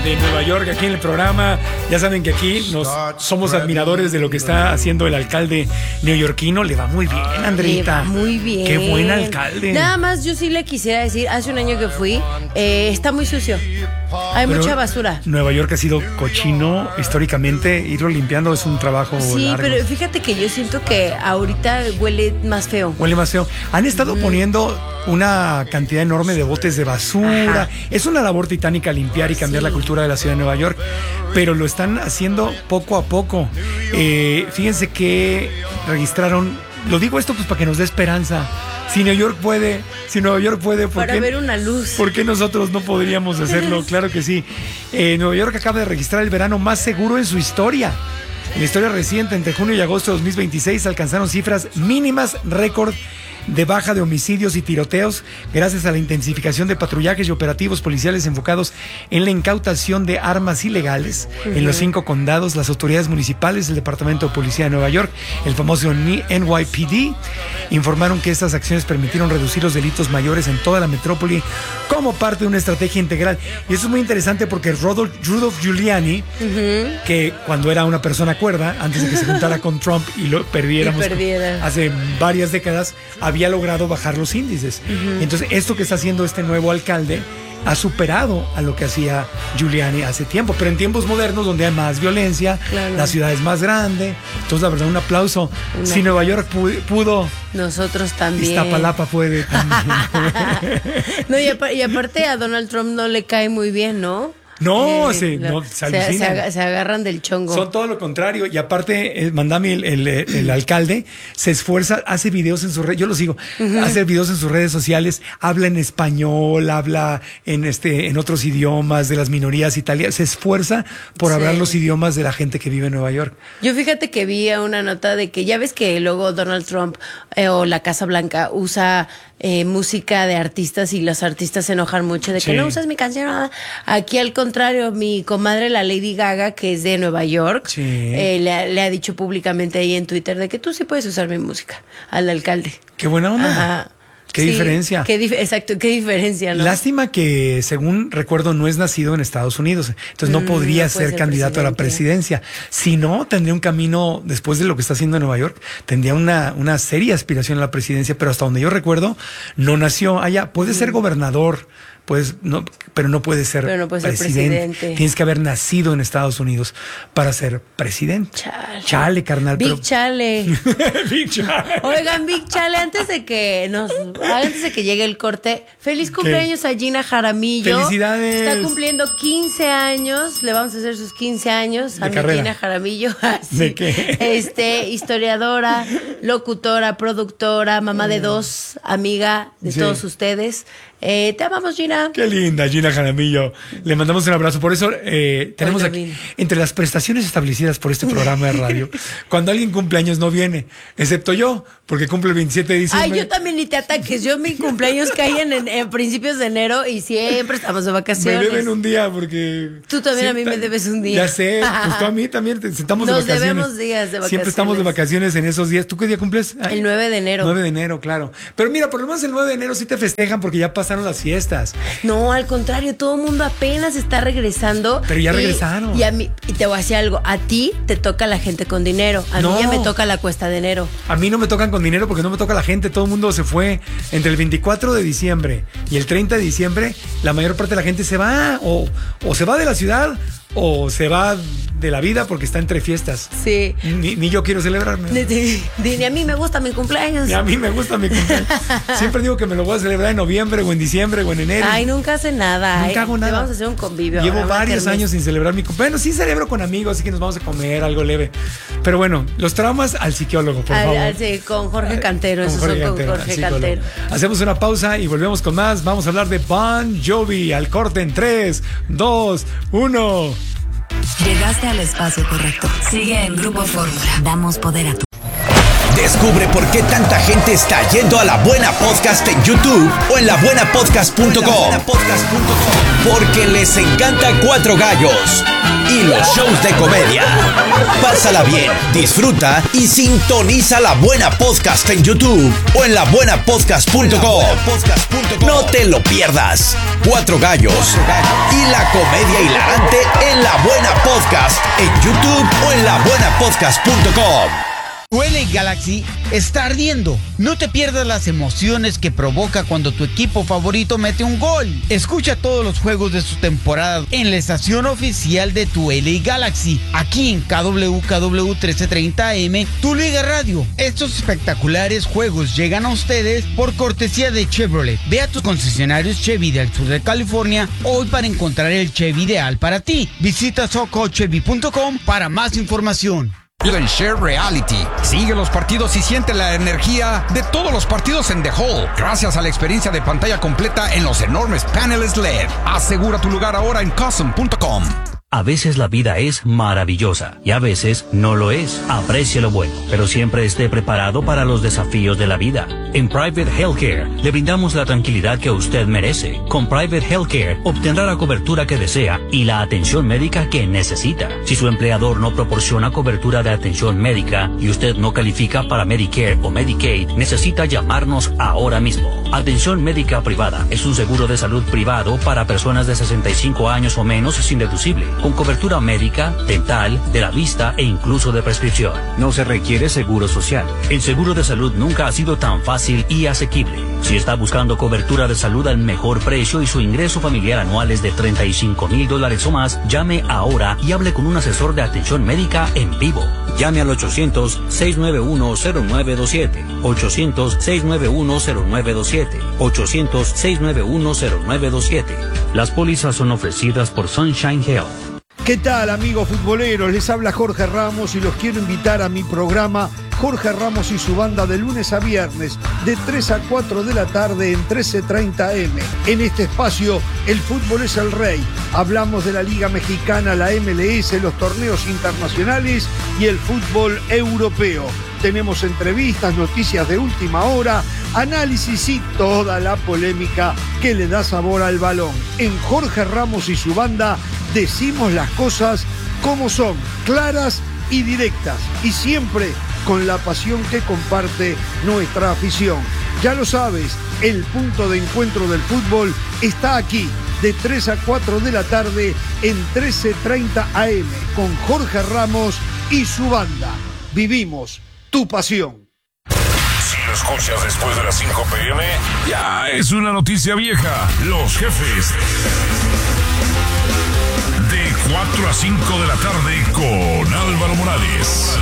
de Nueva York aquí en el programa. Ya saben que aquí somos admiradores de lo que está haciendo el alcalde neoyorquino. Le va muy bien, Andreita. Le va muy bien. Qué buen alcalde. Nada más yo sí le quisiera decir, hace un año que fui, está muy sucio. Hay mucha basura. Nueva York ha sido cochino históricamente. Irlo limpiando es un trabajo largo. Pero fíjate que yo siento que ahorita huele más feo. Huele más feo. Han estado poniendo una cantidad enorme de botes de basura. Ajá. Es una labor titánica limpiar y cambiar la cultura de la ciudad de Nueva York, pero lo están haciendo poco a poco. Fíjense que registraron, lo digo esto pues para que nos dé esperanza. Si Nueva York puede, para ver una luz. ¿Por qué nosotros no podríamos hacerlo? Claro que sí. Nueva York acaba de registrar el verano más seguro en su historia. En la historia reciente, entre junio y agosto de 2026, alcanzaron cifras mínimas récord de baja de homicidios y tiroteos gracias a la intensificación de patrullajes y operativos policiales enfocados en la incautación de armas ilegales en los 5 condados. Las autoridades municipales, el Departamento de Policía de Nueva York, el famoso NYPD, informaron que estas acciones permitieron reducir los delitos mayores en toda la metrópoli como parte de una estrategia integral. Y eso es muy interesante porque Rudolph Giuliani, que cuando era una persona cuerda, antes de que se juntara con Trump y lo perdiéramos hace varias décadas, había logrado bajar los índices. Entonces, esto que está haciendo este nuevo alcalde ha superado a lo que hacía Giuliani hace tiempo, pero en tiempos modernos donde hay más violencia, la ciudad es más grande. Entonces, la verdad, un aplauso. Si Nueva York pudo, nosotros también. Iztapalapa puede también. No, y aparte a Donald Trump no le cae muy bien, ¿no? No, se agarran del chongo. Son todo lo contrario. Y aparte, Mandami, el alcalde, se esfuerza, hace videos en sus redes, yo lo sigo, hace videos en sus redes sociales, habla en español, habla en otros idiomas de las minorías italianas, se esfuerza por hablar los idiomas de la gente que vive en Nueva York. Yo fíjate que vi una nota de que ya ves que luego Donald Trump o la Casa Blanca usa música de artistas y los artistas se enojan mucho de que no usas mi canción. Aquí al contrario, mi comadre la Lady Gaga, que es de Nueva York, le ha dicho públicamente ahí en Twitter de que tú sí puedes usar mi música al alcalde. Qué buena onda. Ajá. Qué diferencia. Exacto, qué diferencia, ¿no? Lástima que, según recuerdo, no es nacido en Estados Unidos. Entonces no podría ser candidato a la presidencia. Si no, tendría un camino, después de lo que está haciendo en Nueva York, tendría una seria aspiración a la presidencia, pero hasta donde yo recuerdo, no nació allá. Puede ser gobernador, pues no, pero no puede ser presidente. Tienes que haber nacido en Estados Unidos para ser presidente. Chale, carnal. Big Chale. Big Chale. Oigan, Big Chale, antes de que llegue el corte, feliz cumpleaños a Gina Jaramillo. Felicidades. Está cumpliendo 15 años. Le vamos a hacer sus 15 años a mi Gina Jaramillo. ¿De qué? Historiadora, locutora, productora, mamá de 2, amiga de todos ustedes. Te amamos, Gina. Qué linda, Gina Jaramillo. Le mandamos un abrazo. Por eso tenemos aquí, entre las prestaciones establecidas por este programa de radio, cuando alguien cumple años no viene, excepto yo, porque cumple el 27 de diciembre. Ay, yo también ni te ataques. Yo mi cumpleaños cae en principios de enero y siempre estamos de vacaciones. Me deben un día porque... Tú también a mí me debes un día. Ya sé, pues tú a mí también estamos de vacaciones. Nos debemos días de vacaciones. Siempre estamos de vacaciones en esos días. ¿Tú qué día cumples? El 9 de enero. 9 de enero, claro. Pero mira, por lo menos el 9 de enero sí te festejan porque ya pasaron las fiestas. No, al contrario, todo el mundo apenas está regresando. Pero ya regresaron. Y te voy a decir algo, a ti te toca la gente con dinero, a mí ya me toca la cuesta de enero. A mí no me tocan con dinero porque no me toca la gente, todo el mundo se fue. Entre el 24 de diciembre y el 30 de diciembre, la mayor parte de la gente se va o se va de la ciudad o se va de la vida porque está entre fiestas. Sí. Ni yo quiero celebrarme. Ni a mí me gusta mi cumpleaños. Ni a mí me gusta mi cumpleaños. Siempre digo que me lo voy a celebrar en noviembre o en diciembre o en enero. Ay, nunca hace nada. Nunca hago nada. Vamos a hacer un convivio. Llevo varios años sin celebrar mi cumpleaños. Bueno, sí celebro con amigos, así que nos vamos a comer algo leve. Pero bueno, los traumas al psiquiólogo, por favor. Sí, con Jorge Cantero. Esos son con Jorge Cantero. Hacemos una pausa y volvemos con más. Vamos a hablar de Bon Jovi. Al corte en 3, 2, 1. Llegaste al espacio correcto. Sigue en Grupo Fórmula. Damos poder a tu... Descubre por qué tanta gente está yendo a La Buena Podcast en YouTube o en labuenapodcast.com. Porque les encanta Cuatro Gallos y los shows de comedia. Pásala bien, disfruta y sintoniza La Buena Podcast en YouTube o en labuenapodcast.com. No te lo pierdas. Cuatro Gallos y la comedia hilarante en La Buena Podcast en YouTube o en labuenapodcast.com. LA Galaxy está ardiendo. No te pierdas las emociones que provoca cuando tu equipo favorito mete un gol. Escucha todos los juegos de su temporada en la estación oficial de tu LA Galaxy, aquí en KWKW 1330 AM, tu Liga Radio. Estos espectaculares juegos llegan a ustedes por cortesía de Chevrolet. Ve a tus concesionarios Chevy del sur de California hoy para encontrar el Chevy ideal para ti. Visita socochevy.com para más información. En Share Reality. Sigue los partidos y siente la energía de todos los partidos en The Hall, gracias a la experiencia de pantalla completa en los enormes paneles LED. Asegura tu lugar ahora en Custom.com. A veces la vida es maravillosa y a veces no lo es. Aprecie lo bueno, pero siempre esté preparado para los desafíos de la vida. En Private Healthcare le brindamos la tranquilidad que usted merece. Con Private Healthcare obtendrá la cobertura que desea y la atención médica que necesita. Si su empleador no proporciona cobertura de atención médica y usted no califica para Medicare o Medicaid, necesita llamarnos ahora mismo. Atención médica privada es un seguro de salud privado para personas de 65 años o menos sin deducible, con cobertura médica, dental, de la vista e incluso de prescripción. No se requiere seguro social. El seguro de salud nunca ha sido tan fácil y asequible. Si está buscando cobertura de salud al mejor precio y su ingreso familiar anual es de $35,000 o más, llame ahora y hable con un asesor de atención médica en vivo. Llame al 800-691-0927, 800-691-0927, 800-691-0927. Las pólizas son ofrecidas por Sunshine Health. ¿Qué tal, amigos futboleros? Les habla Jorge Ramos y los quiero invitar a mi programa Jorge Ramos y su banda de lunes a viernes de 3 a 4 de la tarde en 13:30 AM. En este espacio, el fútbol es el rey. Hablamos de la Liga Mexicana, la MLS, los torneos internacionales y el fútbol europeo. Tenemos entrevistas, noticias de última hora, análisis y toda la polémica que le da sabor al balón. En Jorge Ramos y su banda decimos las cosas como son, claras y directas, y siempre con la pasión que comparte nuestra afición. Ya lo sabes, el punto de encuentro del fútbol está aquí, de 3 a 4 de la tarde en 13:30 AM, con Jorge Ramos y su banda. Vivimos tu pasión. Si lo escuchas después de las 5 p.m., ya es una noticia vieja. Los jefes. De 4 a 5 de la tarde con Álvaro Morales.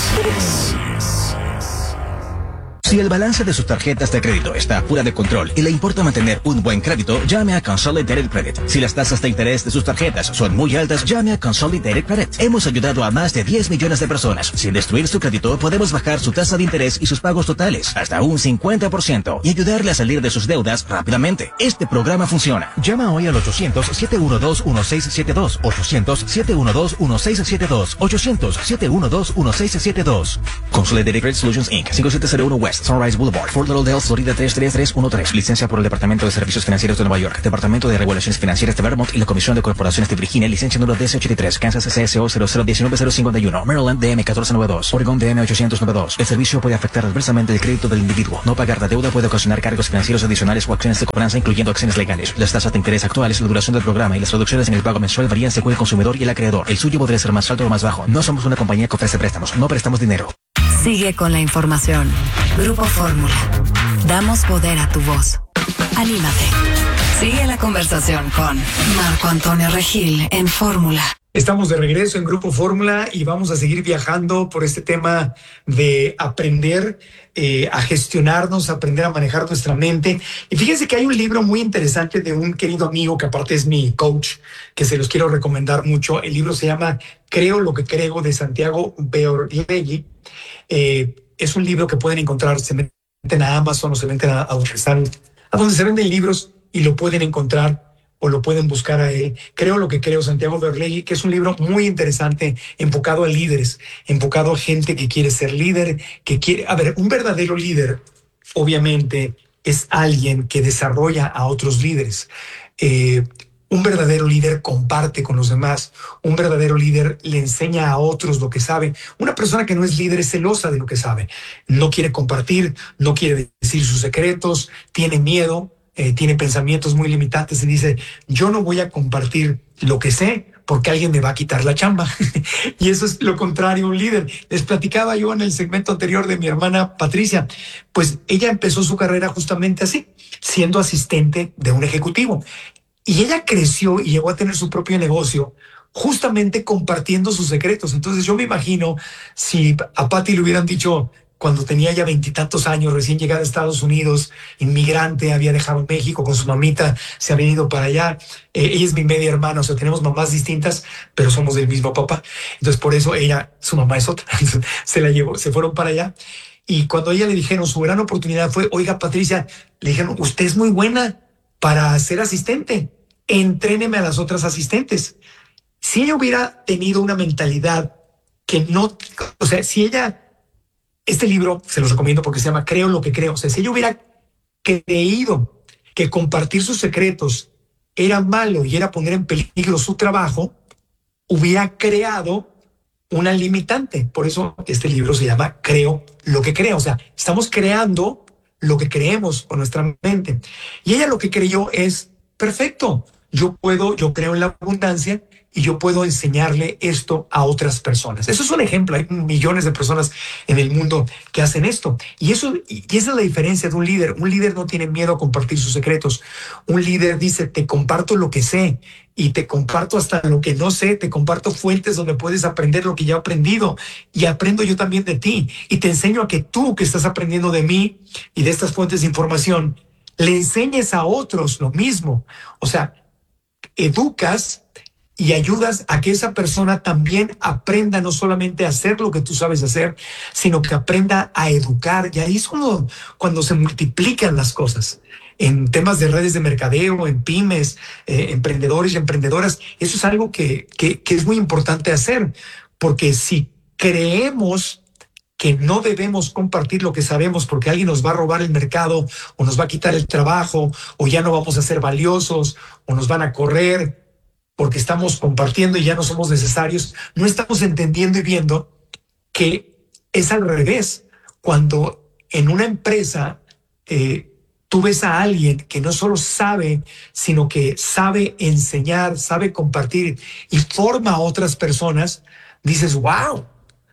Si el balance de sus tarjetas de crédito está fuera de control y le importa mantener un buen crédito, llame a Consolidated Credit. Si las tasas de interés de sus tarjetas son muy altas, llame a Consolidated Credit. Hemos ayudado a más de 10 millones de personas. Sin destruir su crédito, podemos bajar su tasa de interés y sus pagos totales hasta un 50% y ayudarle a salir de sus deudas rápidamente. Este programa funciona. Llama hoy al 800-712-1672, 800-712-1672, 800-712-1672. Consolidated Credit Solutions Inc. 5701 West Sunrise Boulevard, Fort Lauderdale, Florida 33313. Licencia por el Departamento de Servicios Financieros de Nueva York, Departamento de Regulaciones Financieras de Vermont y la Comisión de Corporaciones de Virginia. Licencia número DC83, Kansas CSO 0019051, Maryland DM 1492, Oregon DM 892. El servicio puede afectar adversamente el crédito del individuo. No pagar la deuda puede ocasionar cargos financieros adicionales o acciones de cobranza, incluyendo acciones legales. Las tasas de interés actuales, la duración del programa y las reducciones en el pago mensual varían según el consumidor y el acreedor. El suyo podría ser más alto o más bajo. No somos una compañía que ofrece préstamos, no prestamos dinero. Sigue con la información. Grupo Fórmula. Damos poder a tu voz. Anímate. Sigue la conversación con Marco Antonio Regil en Fórmula. Estamos de regreso en Grupo Fórmula y vamos a seguir viajando por este tema de aprender a gestionarnos, aprender a manejar nuestra mente. Y fíjense que hay un libro muy interesante de un querido amigo que aparte es mi coach, que se los quiero recomendar mucho. El libro se llama Creo lo que creo, de Santiago Beorlegui. Es un libro que pueden encontrar, se meten a Amazon o se meten a donde se venden libros y lo pueden encontrar o lo pueden buscar a él. Creo lo que creo, Santiago Beorlegui, que es un libro muy interesante, enfocado a líderes, enfocado a gente que quiere ser líder, un verdadero líder, obviamente, es alguien que desarrolla a otros líderes. Un verdadero líder comparte con los demás. Un verdadero líder le enseña a otros lo que sabe. Una persona que no es líder es celosa de lo que sabe. No quiere compartir, no quiere decir sus secretos, tiene miedo, tiene pensamientos muy limitantes y dice, yo no voy a compartir lo que sé porque alguien me va a quitar la chamba. Y eso es lo contrario a un líder. Les platicaba yo en el segmento anterior de mi hermana Patricia, pues ella empezó su carrera justamente así, siendo asistente de un ejecutivo. Y ella creció y llegó a tener su propio negocio justamente compartiendo sus secretos. Entonces yo me imagino si a Patty le hubieran dicho cuando tenía ya 20 y tantos años, recién llegada a Estados Unidos, inmigrante, había dejado México con su mamita, se había ido para allá. Ella es mi media hermana, o sea, tenemos mamás distintas, pero somos del mismo papá. Entonces por eso su mamá es otra. Se la llevó, se fueron para allá. Y cuando a ella le dijeron, su gran oportunidad fue, oiga, Patricia, le dijeron, usted es muy buena para ser asistente, entréneme a las otras asistentes. Si ella hubiera tenido una mentalidad que no, o sea, si ella, este libro se los recomiendo porque se llama Creo lo que creo, o sea, si ella hubiera creído que compartir sus secretos era malo y era poner en peligro su trabajo, hubiera creado una limitante. Por eso este libro se llama Creo lo que creo, o sea, estamos creando lo que creemos con nuestra mente. Y ella lo que creyó es, perfecto, yo creo en la abundancia y yo puedo enseñarle esto a otras personas. Eso es un ejemplo, hay millones de personas en el mundo que hacen esto. Y esa es la diferencia de un líder. Un líder no tiene miedo a compartir sus secretos. Un líder dice, te comparto lo que sé y te comparto hasta lo que no sé, te comparto fuentes donde puedes aprender lo que ya he aprendido y aprendo yo también de ti y te enseño a que tú que estás aprendiendo de mí y de estas fuentes de información, le enseñes a otros lo mismo. O sea, educas y ayudas a que esa persona también aprenda no solamente a hacer lo que tú sabes hacer, sino que aprenda a educar. Y ahí es cuando se multiplican las cosas. En temas de redes de mercadeo, en pymes, emprendedores y emprendedoras, eso es algo que es muy importante hacer, porque si creemos que no debemos compartir lo que sabemos porque alguien nos va a robar el mercado o nos va a quitar el trabajo o ya no vamos a ser valiosos o nos van a correr porque estamos compartiendo y ya no somos necesarios, no estamos entendiendo y viendo que es al revés. Cuando en una empresa tú ves a alguien que no solo sabe, sino que sabe enseñar, sabe compartir y forma a otras personas, dices, wow,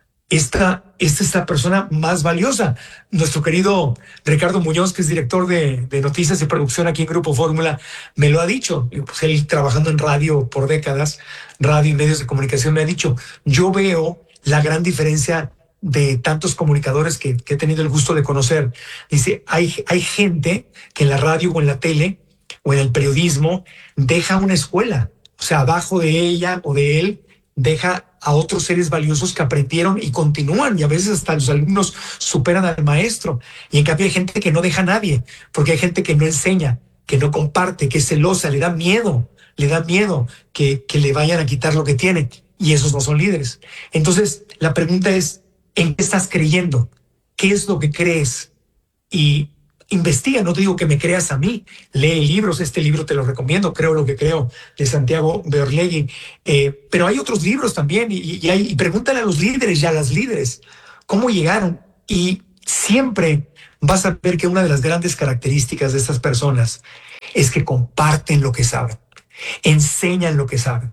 esta es la persona más valiosa. Nuestro querido Ricardo Muñoz, que es director de noticias y producción aquí en Grupo Fórmula, me lo ha dicho. Pues él trabajando en radio por décadas, radio y medios de comunicación, me ha dicho, yo veo la gran diferencia de tantos comunicadores que he tenido el gusto de conocer. Dice, hay gente que en la radio o en la tele o en el periodismo deja una escuela. O sea, abajo de ella o de él deja a otros seres valiosos que aprendieron y continúan, y a veces hasta los alumnos superan al maestro. Y en cambio hay gente que no deja a nadie, porque hay gente que no enseña, que no comparte, que es celosa, le da miedo que le vayan a quitar lo que tiene, y esos no son líderes. Entonces la pregunta es, ¿en qué estás creyendo? ¿Qué es lo que crees? Y investiga, no te digo que me creas a mí, lee libros, este libro te lo recomiendo, Creo lo que creo, de Santiago Beorlegui, pero hay otros libros también, y pregúntale a los líderes y a las líderes cómo llegaron, y siempre vas a ver que una de las grandes características de estas personas es que comparten lo que saben, enseñan lo que saben,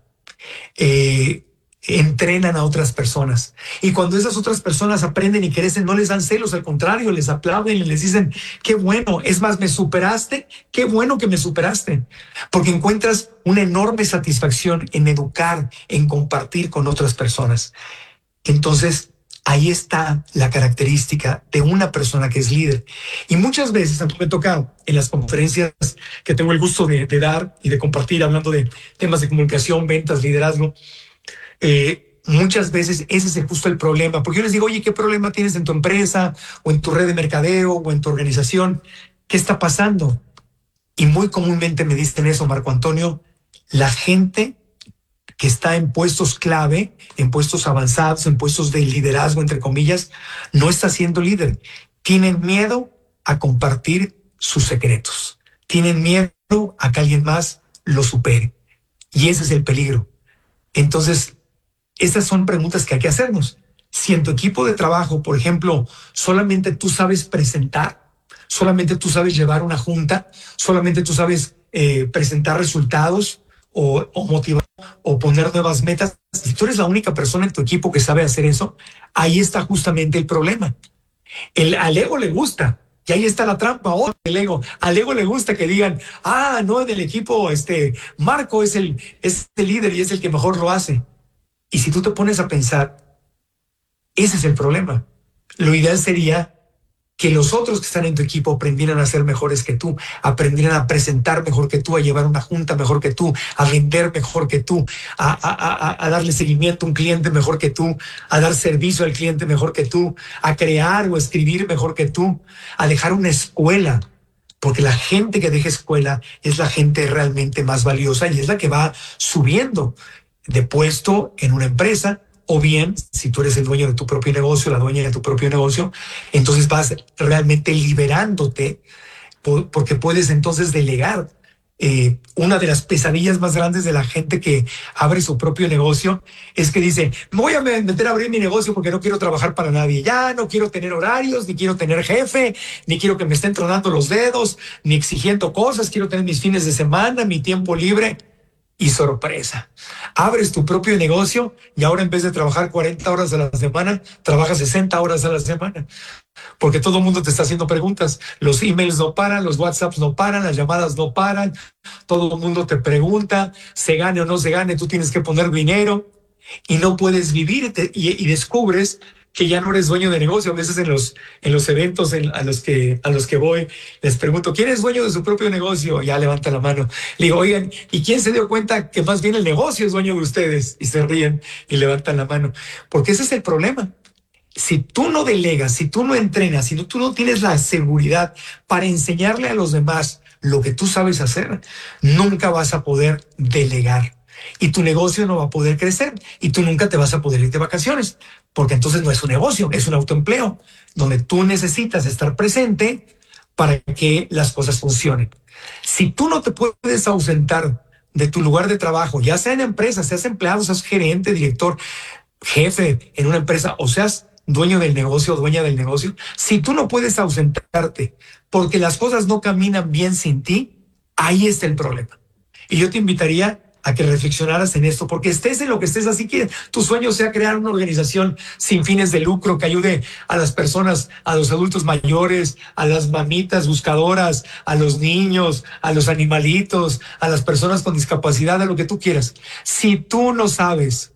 entrenan a otras personas, y cuando esas otras personas aprenden y crecen, no les dan celos, al contrario, les aplauden y les dicen, qué bueno, es más, me superaste, qué bueno que me superaste, porque encuentras una enorme satisfacción en educar, en compartir con otras personas. Entonces ahí está la característica de una persona que es líder. Y muchas veces a mí me toca en las conferencias que tengo el gusto de dar y de compartir, hablando de temas de comunicación, ventas, liderazgo, muchas veces ese es justo el problema, porque yo les digo, oye, ¿qué problema tienes en tu empresa o en tu red de mercadeo o en tu organización? ¿Qué está pasando? Y muy comúnmente me dicen eso, Marco Antonio, la gente que está en puestos clave, en puestos avanzados, en puestos de liderazgo, entre comillas, no está siendo líder. Tienen miedo a compartir sus secretos. Tienen miedo a que alguien más lo supere. Y ese es el peligro. Entonces, esas son preguntas que hay que hacernos. Si en tu equipo de trabajo, por ejemplo, solamente tú sabes presentar, solamente tú sabes llevar una junta, solamente tú sabes presentar resultados o motivar o poner nuevas metas, si tú eres la única persona en tu equipo que sabe hacer eso, ahí está justamente el problema. Al ego le gusta. Y ahí está la trampa, el ego. Al ego le gusta que digan, no, del equipo, Marco es el líder y es el que mejor lo hace. Y si tú te pones a pensar, ese es el problema. Lo ideal sería que los otros que están en tu equipo aprendieran a ser mejores que tú, aprendieran a presentar mejor que tú, a llevar una junta mejor que tú, a vender mejor que tú, a darle seguimiento a un cliente mejor que tú, a dar servicio al cliente mejor que tú, a crear o escribir mejor que tú, a dejar una escuela. Porque la gente que deja escuela es la gente realmente más valiosa y es la que va subiendo de puesto en una empresa. O bien, si tú eres el dueño de tu propio negocio, la dueña de tu propio negocio, entonces vas realmente liberándote porque puedes entonces delegar. Una de las pesadillas más grandes de la gente que abre su propio negocio es que dice, me voy a meter a abrir mi negocio porque no quiero trabajar para nadie. Ya no quiero tener horarios, ni quiero tener jefe, ni quiero que me estén tronando los dedos, ni exigiendo cosas. Quiero tener mis fines de semana, mi tiempo libre. Y sorpresa, abres tu propio negocio y ahora en vez de trabajar 40 horas a la semana, trabajas 60 horas a la semana. Porque todo el mundo te está haciendo preguntas. Los emails no paran, los WhatsApps no paran, las llamadas no paran. Todo el mundo te pregunta, se gane o no se gane, tú tienes que poner dinero y no puedes vivir y descubres que ya no eres dueño de negocio. A veces en los eventos a los que voy, les pregunto, ¿quién es dueño de su propio negocio? Ya levanta la mano. Le digo, oigan, ¿y quién se dio cuenta que más bien el negocio es dueño de ustedes? Y se ríen y levantan la mano. Porque ese es el problema. Si tú no delegas, si tú no entrenas, si tú no tienes la seguridad para enseñarle a los demás lo que tú sabes hacer, nunca vas a poder delegar. Y tu negocio no va a poder crecer y tú nunca te vas a poder ir de vacaciones, porque entonces no es un negocio, es un autoempleo, donde tú necesitas estar presente para que las cosas funcionen. Si tú no te puedes ausentar de tu lugar de trabajo, ya sea en empresa, seas empleado, seas gerente, director, jefe en una empresa, o seas dueño del negocio o dueña del negocio, si tú no puedes ausentarte porque las cosas no caminan bien sin ti, ahí está el problema. Y yo te invitaría a que reflexionaras en esto, porque estés en lo que estés, así que tu sueño sea crear una organización sin fines de lucro que ayude a las personas, a los adultos mayores, a las mamitas buscadoras, a los niños, a los animalitos, a las personas con discapacidad, a lo que tú quieras. Si tú no sabes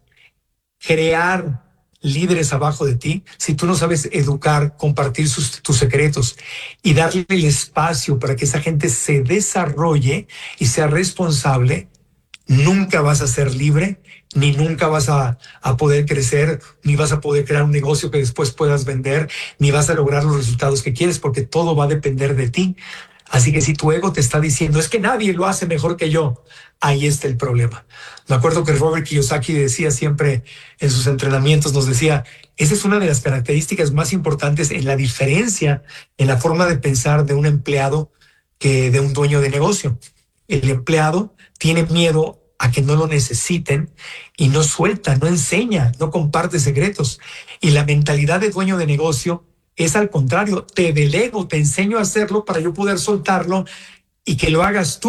crear líderes abajo de ti, si tú no sabes educar, compartir tus secretos y darle el espacio para que esa gente se desarrolle y sea responsable, nunca vas a ser libre, ni nunca vas a poder crecer, ni vas a poder crear un negocio que después puedas vender, ni vas a lograr los resultados que quieres, porque todo va a depender de ti. Así que si tu ego te está diciendo, es que nadie lo hace mejor que yo, ahí está el problema. Me acuerdo que Robert Kiyosaki decía siempre en sus entrenamientos, nos decía, esa es una de las características más importantes en la diferencia, en la forma de pensar de un empleado que de un dueño de negocio. El empleado tiene miedo a que no lo necesiten y no suelta, no enseña, no comparte secretos. Y la mentalidad de dueño de negocio es al contrario, te delego, te enseño a hacerlo para yo poder soltarlo y que lo hagas tú.